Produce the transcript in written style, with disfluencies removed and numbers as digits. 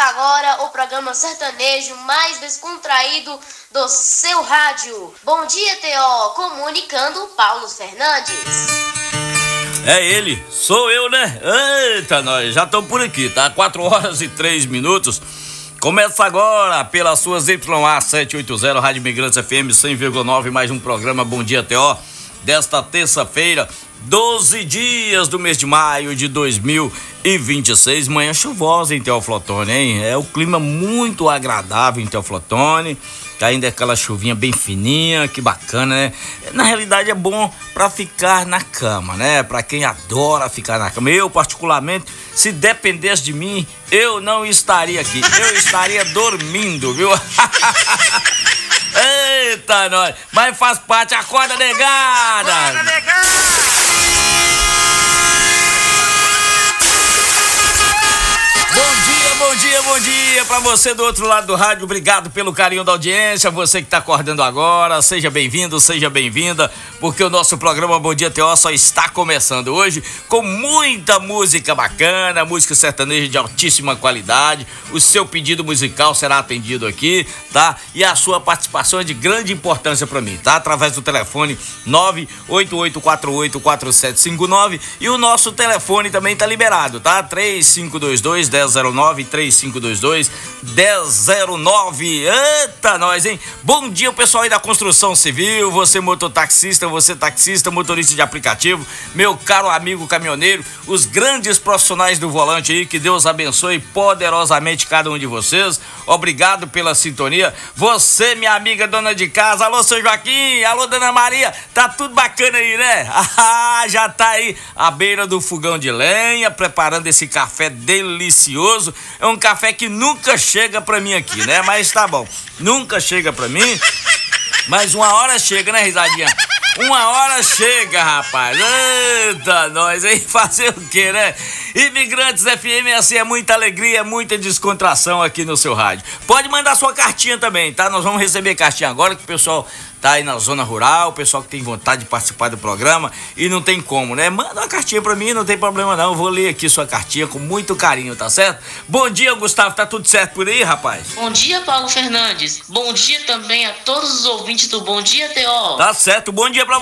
Começa agora o programa sertanejo mais descontraído do seu rádio. Bom dia, T.O. Comunicando Paulo Fernandes. É ele, sou eu, né? Eita, nós já estamos por aqui, tá? 4h03. Começa agora pelas suas YA 780, Rádio Imigrantes FM 100,9, mais um programa Bom Dia, T.O. desta terça-feira, 12 dias do mês de maio de 2026, manhã chuvosa em Teoflotone, hein? É o clima muito agradável em Teoflotone, ainda aquela chuvinha bem fininha, que bacana, né? Na realidade é bom pra ficar na cama, né? Pra quem adora ficar na cama. Eu, particularmente, se dependesse de mim, eu não estaria aqui, eu estaria dormindo, viu? Eita, nós! Mas faz parte, acorda, negada! Acorda, negada! Bom dia pra você do outro lado do rádio. Obrigado pelo carinho da audiência. Você que tá acordando agora, seja bem-vindo, seja bem-vinda, porque o nosso programa Bom Dia, T.O. só está começando hoje com muita música bacana, música sertaneja de altíssima qualidade. O seu pedido musical será atendido aqui, tá? E a sua participação é de grande importância pra mim, tá? Através do telefone 988484759 e o nosso telefone também tá liberado, tá? 3522-1009, 3522-1009. Eita, nós, hein? Bom dia, o pessoal aí da construção civil, você mototaxista, você taxista, motorista de aplicativo, meu caro amigo caminhoneiro, os grandes profissionais do volante aí, que Deus abençoe poderosamente cada um de vocês. Obrigado pela sintonia. Você, minha amiga dona de casa, alô, seu Joaquim, alô, dona Maria, tá tudo bacana aí, né? Ah, já tá aí à beira do fogão de lenha, preparando esse café delicioso. É um café que nunca chega pra mim aqui, né? Mas tá bom, nunca chega pra mim, mas uma hora chega, né, risadinha? Uma hora chega, rapaz. Eita, nós, hein? Fazer o quê, né? Imigrantes FM, assim, é muita alegria, muita descontração aqui no seu rádio. Pode mandar sua cartinha também, tá? Nós vamos receber cartinha agora, que o pessoal tá aí na zona rural, o pessoal que tem vontade de participar do programa e não tem como, né? Manda uma cartinha pra mim, não tem problema não. Eu vou ler aqui sua cartinha com muito carinho, tá certo? Bom dia, Gustavo. Tá tudo certo por aí, rapaz? Bom dia, Paulo Fernandes. Bom dia também a todos os ouvintes do Bom Dia, T.O. Tá certo. Bom dia pra